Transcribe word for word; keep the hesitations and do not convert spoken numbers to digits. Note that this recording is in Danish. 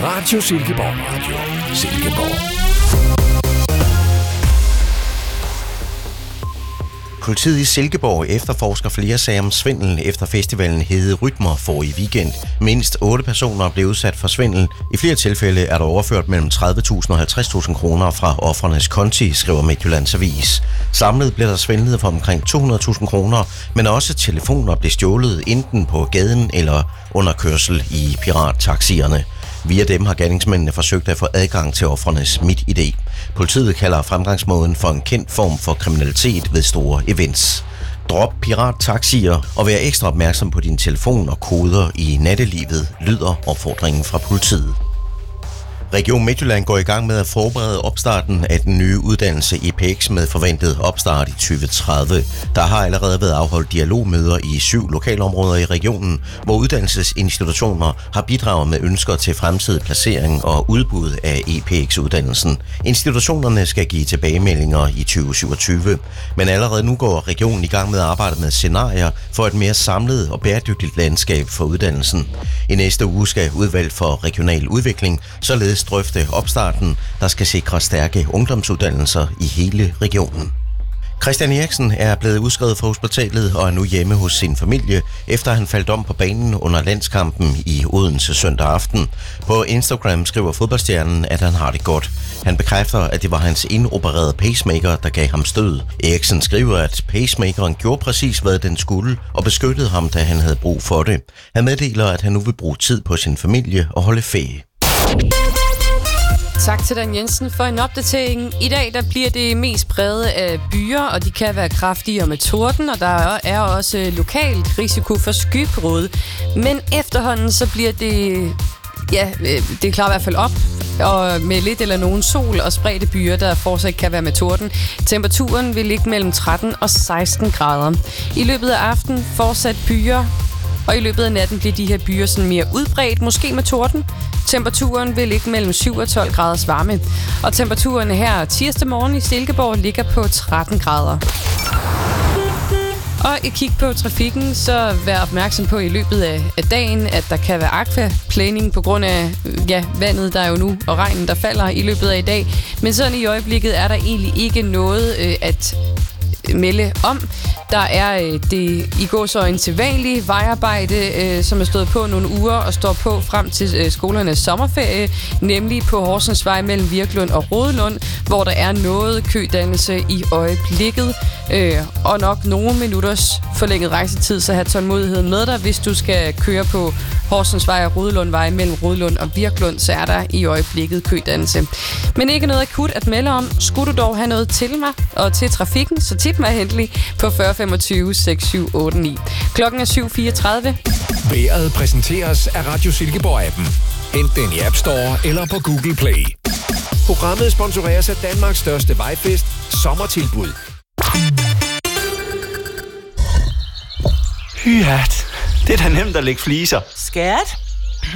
Radio Silkeborg. Radio Silkeborg. Politiet i Silkeborg efterforsker flere sager om svindel efter festivalen Hede Rytmer forrige weekend. Mindst otte personer blev udsat for svindel. I flere tilfælde er der overført mellem tredive tusind og halvtreds tusind kroner fra ofrenes konti, skriver Midtjyllands Avis. Samlet blev der svindlet for omkring to hundrede tusind kroner, men også telefoner blev stjålet enten på gaden eller under kørsel i pirattaxierne. Via dem har gerningsmændene forsøgt at få adgang til ofrenes MitID. Politiet kalder fremgangsmåden for en kendt form for kriminalitet ved store events. Drop pirattaxier og vær ekstra opmærksom på din telefon og koder i nattelivet, lyder opfordringen fra politiet. Region Midtjylland går i gang med at forberede opstarten af den nye uddannelse i P X med forventet opstart i tyve tredive. Der har allerede været afholdt dialogmøder i syv lokalområder i regionen, hvor uddannelsesinstitutioner har bidraget med ønsker til fremtidig placering og udbud af E P X-uddannelsen. Institutionerne skal give tilbagemeldinger i tyve syvogtyve, men allerede nu går regionen i gang med at arbejde med scenarier for et mere samlet og bæredygtigt landskab for uddannelsen. I næste uge skal udvalg for regional udvikling således drøfte opstarten, der skal sikre stærke ungdomsuddannelser i hele regionen. Christian Eriksen er blevet udskrevet fra hospitalet og er nu hjemme hos sin familie, efter han faldt om på banen under landskampen i Odense søndag aften. På Instagram skriver fodboldstjernen, at han har det godt. Han bekræfter, at det var hans indopererede pacemaker, der gav ham stød. Eriksen skriver, at pacemakeren gjorde præcis, hvad den skulle, og beskyttede ham, da han havde brug for det. Han meddeler, at han nu vil bruge tid på sin familie og holde ferie. Tak til Dan Jensen for en opdatering. I dag der bliver det mest præget af byer, og de kan være kraftige og med torden, og der er også lokalt risiko for skybrud. Men efterhånden så bliver det, ja, det klarer i hvert fald op, og med lidt eller nogen sol og spredte byer, der fortsat kan være med torden. Temperaturen vil ligge mellem tretten og seksten grader. I løbet af aftenen fortsat byer, og i løbet af natten bliver de her byer sådan mere udbredt, måske med torden. Temperaturen vil ligge mellem syv og tolv graders varme. Og temperaturen her tirsdag morgen i Silkeborg ligger på tretten grader. Og et kig på trafikken, så vær opmærksom på i løbet af, af dagen, at der kan være aquaplaning på grund af ja, vandet, der er jo nu, og regnen, der falder i løbet af i dag. Men sådan i øjeblikket er der egentlig ikke noget øh, at melde om. Der er øh, det i gåseøjne sædvanlige vejarbejde, øh, som er stået på nogle uger og står på frem til øh, skolernes sommerferie, nemlig på Horsensvej mellem Virklund og Rodelund, hvor der er noget kødannelse i øjeblikket, øh, og nok nogle minutters forlænget rejsetid, så have tålmodigheden med dig, hvis du skal køre på Horsensvej og Rodelundvej mellem Rodelund og Virklund, så er der i øjeblikket kødannelse. Men ikke noget akut at melde om. Skulle du dog have noget til mig og til trafikken, så tip mig endelig på fyrre femogtyve seks syv otte ni. Klokken er syv fireogtredive. Vejret præsenteres af Radio Silkeborg-appen. Hent den i App Store eller på Google Play. Programmet sponsoreres af Danmarks største vejfest, Sommertilbud. Hyat, det er da nemt at lægge fliser. Skat?